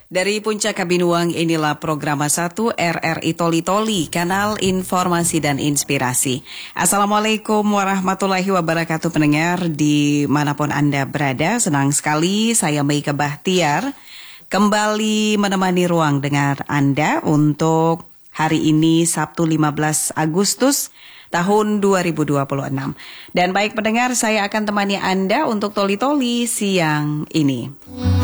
Dari Puncak Kabinuang, inilah program 1 RRI Toli Toli, kanal informasi dan inspirasi. Assalamualaikum warahmatullahi wabarakatuh pendengar dimanapun Anda berada. Senang sekali saya Meika Bahtiar kembali menemani ruang dengar Anda untuk hari ini Sabtu 15 Agustus tahun 2026. Dan baik pendengar, saya akan temani Anda untuk Toli Toli siang ini.